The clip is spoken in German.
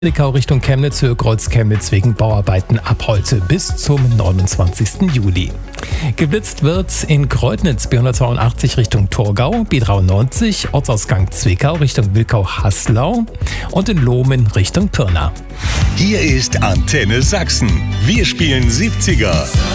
Zwickau Richtung Chemnitz, Höhe Kreuz-Chemnitz wegen Bauarbeiten ab heute bis zum 29. Juli. Geblitzt wird in Kreutnitz B182 Richtung Torgau, B93 Ortsausgang Zwickau Richtung Wilkau-Haslau und in Lohmen Richtung Pirna. Hier ist Antenne Sachsen. Wir spielen 70er.